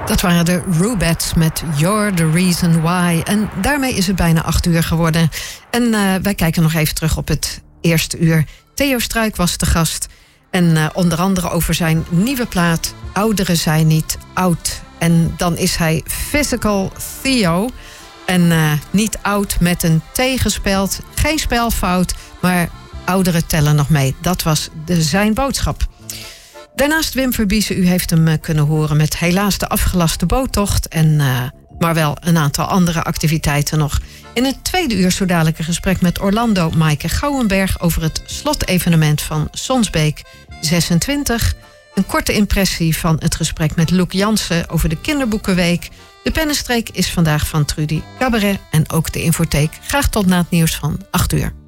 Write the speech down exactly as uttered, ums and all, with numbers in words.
Dat waren de Rubettes met You're the Reason Why. En daarmee is het bijna acht uur geworden. En uh, wij kijken nog even terug op het eerste uur. Theo Struik was de gast. En uh, onder andere over zijn nieuwe plaat Ouderen zijn niet oud. En dan is hij Physical Theo. En uh, niet oud met een T gespeld. Geen spelfout, maar ouderen tellen nog mee. Dat was de, zijn boodschap. Daarnaast Wim Verbiesen, u heeft hem uh, kunnen horen met helaas de afgelaste boottocht. En, uh, maar wel een aantal andere activiteiten nog. In het tweede uur zo dadelijk een gesprek met Orlando Maaike Gouwenberg over het slotevenement van Sonsbeek zesentwintig. Een korte impressie van het gesprek met Loek Jansen over de Kinderboekenweek. De pennenstreek is vandaag van Trudy Cabaret en ook de infotheek. Graag tot na het nieuws van acht uur.